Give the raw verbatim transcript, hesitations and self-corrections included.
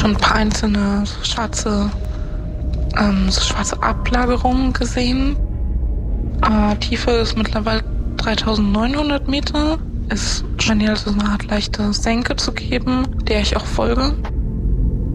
schon ein paar einzelne so schwarze, ähm, so schwarze Ablagerungen gesehen. Äh, Tiefe ist mittlerweile dreitausendneunhundert Meter. Es scheint hier also so eine Art leichte Senke zu geben, der ich auch folge.